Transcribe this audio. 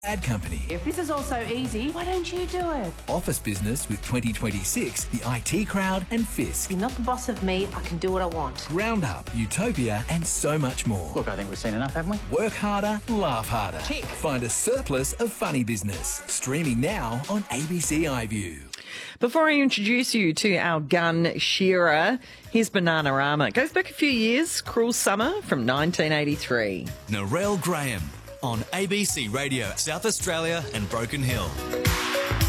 Ad Company. If this is all so easy, why don't you do it? Office Business with 2026, the IT Crowd and Fisk. You're not the boss of me. I can do what I want. Roundup, Utopia and so much more. Look, I think we've seen enough, haven't we? Work harder, laugh harder. Tick. Find a surplus of funny business. Streaming now on ABC iView. Before I introduce you to our gun shearer, here's Bananarama. It goes back a few years, Cruel Summer from 1983. Narelle Graham on ABC Radio, South Australia and Broken Hill.